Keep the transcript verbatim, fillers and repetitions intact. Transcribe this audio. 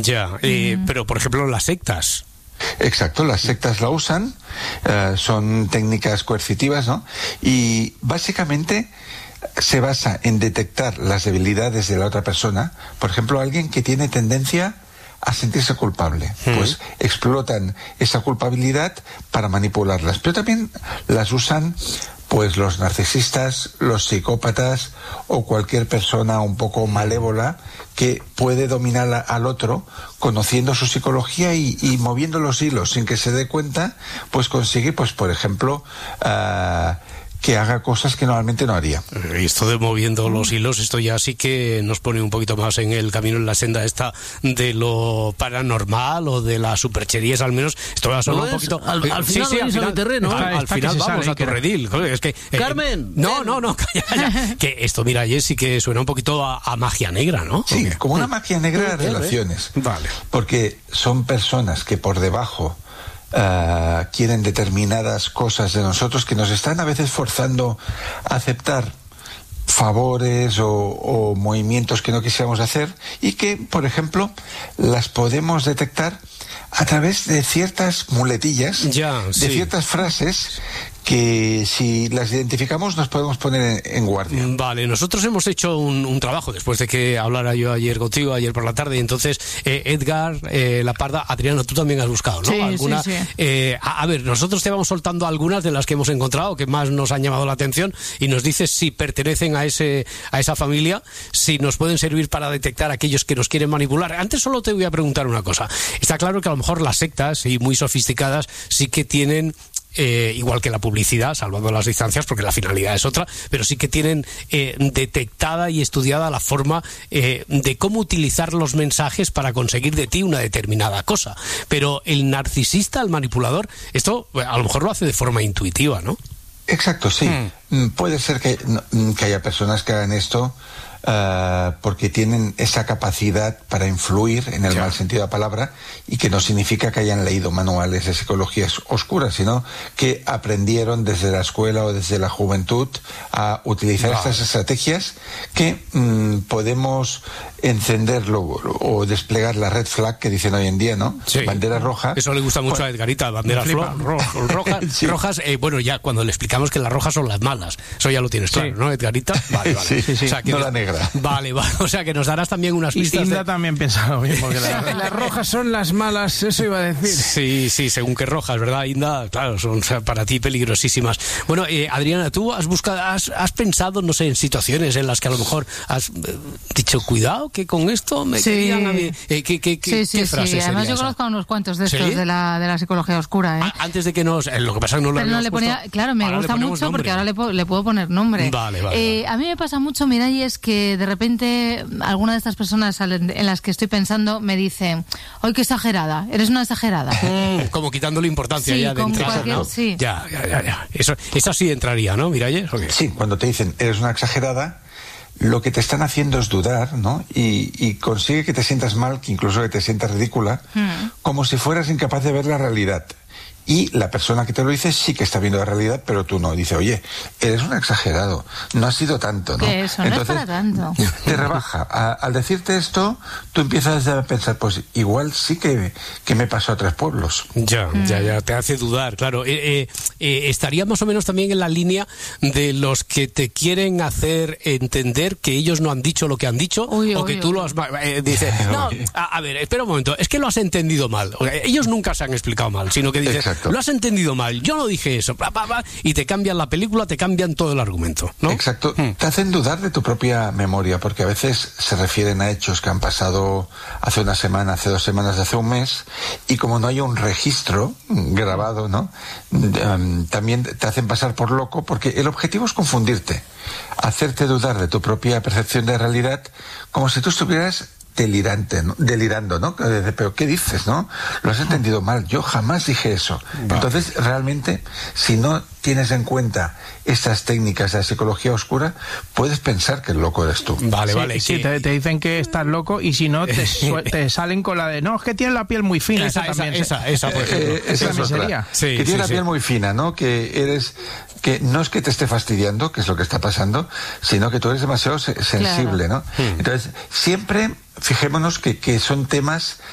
Ya, eh, mm. pero por ejemplo las sectas. Exacto, las sectas la usan, uh, son técnicas coercitivas, ¿no? Y básicamente se basa en detectar las debilidades de la otra persona. Por ejemplo, alguien que tiene tendencia a sentirse culpable, mm. pues explotan esa culpabilidad para manipularlas. Pero también las usan pues los narcisistas, los psicópatas o cualquier persona un poco malévola que puede dominar a, al otro conociendo su psicología y, y moviendo los hilos sin que se dé cuenta, pues consigue, pues por ejemplo, uh, que haga cosas que normalmente no haría. Esto de moviendo los hilos, esto ya sí que nos pone un poquito más en el camino, en la senda esta de lo paranormal o de las supercherías, al menos. Esto va a sonar un poquito... Al, al final, sí, sí, al final, terreno, al, al final vamos a tu redil. Es que, eh, ¡Carmen! No, no, no, calla, calla. Que esto, mira, Jess, sí que suena un poquito a, a magia negra, ¿no? Sí, como una magia negra de relaciones. Vale. Porque son personas que por debajo Uh, quieren determinadas cosas de nosotros que nos están a veces forzando a aceptar favores o, o movimientos que no quisiéramos hacer y que, por ejemplo, las podemos detectar a través de ciertas muletillas, ya, de sí. ciertas frases que si las identificamos nos podemos poner en, en guardia. Vale, nosotros hemos hecho un, un trabajo después de que hablara yo ayer contigo, ayer por la tarde, y entonces eh, Edgar, eh, La Parda, Adriano, tú también has buscado, ¿no? Sí, ¿Alguna? sí, sí. Eh, a, a ver, nosotros te vamos soltando algunas de las que hemos encontrado, que más nos han llamado la atención, y nos dices si pertenecen a ese a esa familia, si nos pueden servir para detectar a aquellos que nos quieren manipular. Antes solo te voy a preguntar una cosa. Está claro que a lo mejor las sectas, y muy sofisticadas, sí que tienen... Eh, igual que la publicidad, salvando las distancias porque la finalidad es otra, pero sí que tienen eh, detectada y estudiada la forma eh, de cómo utilizar los mensajes para conseguir de ti una determinada cosa. Pero el narcisista, el manipulador, esto a lo mejor lo hace de forma intuitiva, ¿no? Exacto, sí. Mm. Puede ser que, que haya personas que hagan esto Uh, porque tienen esa capacidad para influir en el ya. mal sentido de la palabra, y que no significa que hayan leído manuales de psicología oscura, sino que aprendieron desde la escuela o desde la juventud a utilizar wow. estas estrategias que mm, podemos encenderlo o desplegar la red flag que dicen hoy en día, ¿no? Sí. Bandera roja. Eso le gusta mucho pues, a Edgarita, banderas ro- ro- rojas, sí. rojas eh, bueno, ya cuando le explicamos que las rojas son las malas, eso ya lo tienes claro, sí. ¿no, Edgarita? Vale, vale. Sí, sí, sí. O sea, que no la negra. Vale, vale, o sea que nos darás también unas pistas. Y Inda de... también pensaba bien, porque la... las rojas son las malas, eso iba a decir. Sí, sí, según qué rojas, ¿verdad, Inda? Claro, son o sea, para ti peligrosísimas. Bueno, eh, Adriana, tú has buscado, has, has pensado, no sé, en situaciones en las que a lo mejor has eh, dicho, cuidado, que con esto me sí. querían a mí. Eh, ¿qué, qué, sí, sí, ¿qué frase sí. Además yo esa? conozco unos cuantos de estos ¿Sí? de, la, de la psicología oscura, ¿eh? Ah, antes de que nos... Eh, lo que pasa es que no lo Pero no le ponía, puesto, claro, me gusta mucho nombre. Porque ahora le, le puedo poner nombre. Vale, vale, eh, vale. A mí me pasa mucho, mira, y es que de repente alguna de estas personas en las que estoy pensando me dice, ¡ay, qué exagerada! Eres una exagerada. Mm, como quitándole importancia sí, ya de entrada, cualquier, ¿no? Sí. Ya, ya, ya, ya. Eso, eso sí entraría, ¿no, Miralles? Okay. Sí, cuando te dicen, eres una exagerada, lo que te están haciendo es dudar, ¿no? Y, y consigue que te sientas mal, que incluso que te sientas ridícula, mm. como si fueras incapaz de ver la realidad. Y la persona que te lo dice sí que está viendo la realidad, pero tú no. Dice, oye, eres un exagerado, no ha sido tanto, ¿no? Que eso no Entonces, es para tanto. Te rebaja. A, al decirte esto, tú empiezas a pensar, pues igual sí que, que me pasó a tres pueblos. Ya, mm. ya, ya, te hace dudar, claro. Eh, eh, eh, estaría más o menos también en la línea de los que te quieren hacer entender que ellos no han dicho lo que han dicho, uy, o uy, que tú uy. lo has... Eh, dice, no, a, a ver, espera un momento, es que lo has entendido mal. O sea, ellos nunca se han explicado mal, sino que dicen... Exacto. Lo has entendido mal, yo no dije eso, bla, bla, bla, y te cambian la película, te cambian todo el argumento, ¿no? Exacto, Hmm. te hacen dudar de tu propia memoria, porque a veces se refieren a hechos que han pasado hace una semana, hace dos semanas, hace un mes, y como no hay un registro grabado, ¿no? Um, también te hacen pasar por loco, porque el objetivo es confundirte, hacerte dudar de tu propia percepción de realidad, como si tú estuvieras delirante, ¿no? delirando, ¿no? Pero ¿qué dices, no? Lo has entendido mal, yo jamás dije eso. Vale. Entonces, realmente, si no tienes en cuenta estas técnicas de la psicología oscura, puedes pensar que el loco eres tú. Vale, sí, vale. Sí, que... te, te dicen que estás loco y si no, te, te salen con la de, no, es que tienes la piel muy fina. Esa, esa, esa, también. esa, esa, por ejemplo. Eh, esa es otra. Sí, que tiene sí, la sí. piel muy fina, ¿no? Que eres... que no es que te esté fastidiando, que es lo que está pasando, sino que tú eres demasiado se- sensible, claro. ¿no? Hmm. Entonces, siempre fijémonos que, que son temas